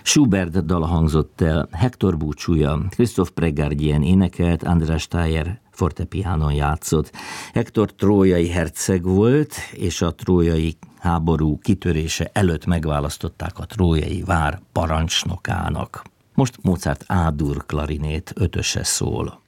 Schubert dala hangzott el, Hector búcsúja, Christophe Prégardien énekelt, András Tájer fortepiánon játszott. Hector trójai herceg volt, és a trójai háború kitörése előtt megválasztották a trójai vár parancsnokának. Most Mozart A-dur klarinét ötöse szól.